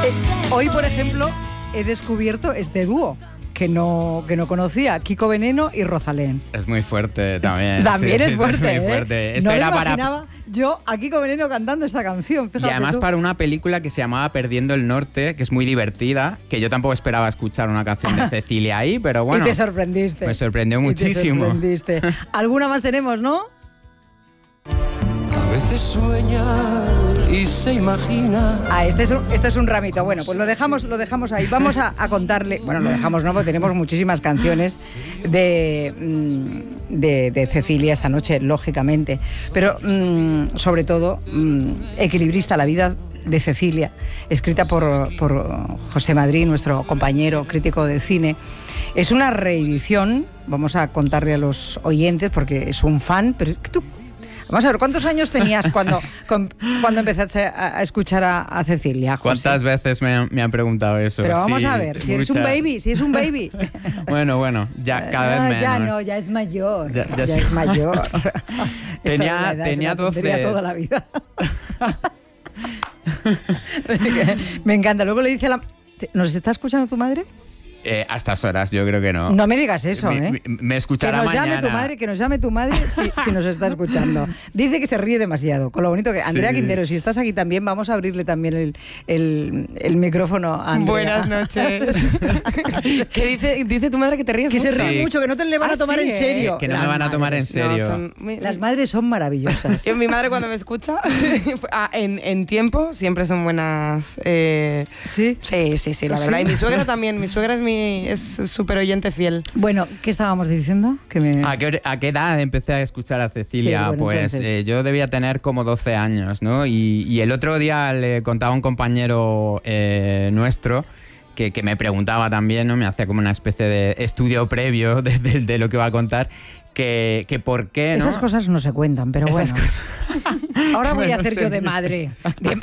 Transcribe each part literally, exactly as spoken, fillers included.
Hoy, por ejemplo, he descubierto este dúo que no, que no conocía, Kiko Veneno y Rosalén. Es muy fuerte también. También sí, es sí, fuerte, es muy ¿eh? fuerte. Esto No era me para... imaginaba yo a Kiko Veneno cantando esta canción, fíjate Y además tú. para una película que se llamaba Perdiendo el Norte, que es muy divertida, que yo tampoco esperaba escuchar una canción de Cecilia ahí, pero bueno. Y te sorprendiste. Me sorprendió muchísimo. Y te sorprendiste. ¿Alguna más tenemos, no? A veces sueña y se imagina. Ah, este es un, este es un ramito. Bueno, pues lo dejamos, lo dejamos ahí. Vamos a, a contarle. Bueno, lo dejamos, no, porque tenemos muchísimas canciones de, de, de Cecilia esta noche, lógicamente. Pero mmm, sobre todo, mmm, Equilibrista, la vida de Cecilia, escrita por, por José Madrid, nuestro compañero crítico de cine. Es una reedición, vamos a contarle a los oyentes, porque es un fan, pero tú. Vamos a ver, ¿cuántos años tenías cuando, cuando empezaste a escuchar a, a Cecilia, José? ¿Cuántas veces me, me han preguntado eso? Pero vamos sí, a ver, si eres un baby, si es un baby. Bueno, bueno, ya cada no, vez menos. Ya no, ya es mayor, ya, ya, ya sí. es mayor. tenía edad, tenía doce. Toda la vida. Me encanta. Luego le dice a la... ¿Nos está escuchando tu madre? Eh, a estas horas yo creo que no. No me digas eso, me, ¿eh? Me, me escuchará que nos mañana. Llame tu madre, que nos llame tu madre si, si nos está escuchando. Dice que se ríe demasiado, con lo bonito que... Andrea sí. Quintero, si estás aquí también, vamos a abrirle también el, el, el micrófono a Andrea. Buenas noches. ¿Qué dice, dice tu madre que te ríes que mucho? se ríe Sí. mucho, que no te le van Ah, a tomar sí, en serio. Que no Las me van a tomar en madres. serio. No, son muy- Las madres son maravillosas. Yo, mi madre cuando me escucha ah, en, en tiempo siempre son buenas. Eh, ¿Sí? sí, sí, sí, la ¿Sí? verdad. Y mi suegra también. Mi suegra es mi es súper oyente fiel. Bueno, ¿qué estábamos diciendo? Que me... ¿A qué, ¿A qué edad empecé a escuchar a Cecilia? Sí, bueno, pues entonces... eh, yo debía tener como doce años, ¿no? Y, y el otro día le contaba a un compañero eh, nuestro que, que me preguntaba también, ¿no? Me hacía como una especie de estudio previo de, de, de lo que iba a contar. Que, que por qué, ¿no? Esas cosas no se cuentan, pero Esas bueno. cosas... Ahora voy Bueno, a hacer sí. yo de madre. De...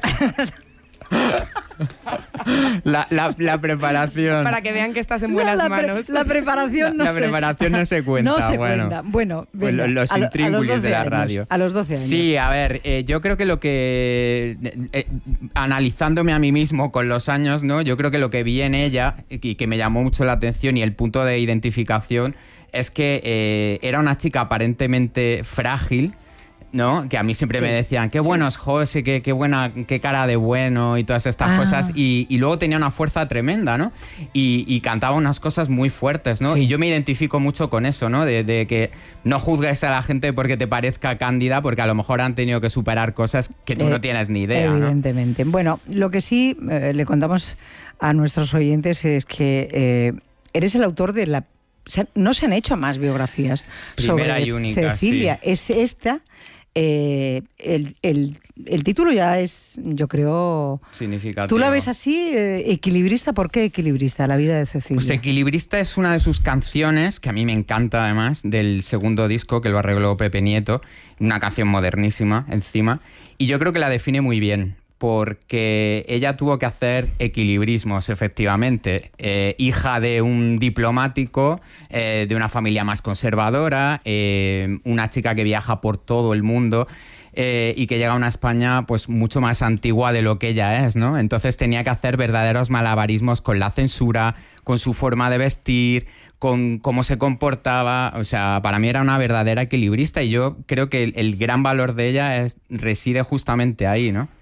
La, la, la preparación. Para que vean que estás en buenas No, la pre- manos. La preparación no la se... preparación no se cuenta. No se bueno. cuenta. Bueno, Pues venga, los a lo- a los intríngulis de doce la años, radio. A los doce años. Sí, a ver, eh, yo creo que lo que, eh, eh, analizándome a mí mismo con los años, ¿no? Yo creo que lo que vi en ella y que me llamó mucho la atención y el punto de identificación es que eh, era una chica aparentemente frágil, ¿no? Que a mí siempre Sí, me decían, qué bueno es José, qué, qué buena, qué cara de bueno y todas estas Ah. cosas. Y, y luego tenía una fuerza tremenda, ¿no? Y, y cantaba unas cosas muy fuertes, ¿no? Sí. Y yo me identifico mucho con eso, ¿no? De, de que no juzgues a la gente porque te parezca cándida, porque a lo mejor han tenido que superar cosas que tú Eh, no tienes ni idea, ¿no? Evidentemente. Bueno, lo que sí eh, le contamos a nuestros oyentes es que eh, eres el autor de la... O sea, no se han hecho más biografías Primera sobre y única, Cecilia. sí. Es esta... Eh, el, el, el título ya es, yo creo... Significativo. ¿Tú la ves así, eh, equilibrista? ¿Por qué equilibrista, la vida de Cecilia? Pues Equilibrista es una de sus canciones, que a mí me encanta además, del segundo disco que lo arregló Pepe Nieto, una canción modernísima encima, y yo creo que la define muy bien, porque ella tuvo que hacer equilibrismos, efectivamente. Eh, hija de un diplomático, eh, de una familia más conservadora, eh, una chica que viaja por todo el mundo, Eh, y que llega a una España pues mucho más antigua de lo que ella es, ¿no? Entonces tenía que hacer verdaderos malabarismos con la censura, con su forma de vestir, con cómo se comportaba. O sea, para mí era una verdadera equilibrista y yo creo que el, el gran valor de ella es, reside justamente ahí, ¿no?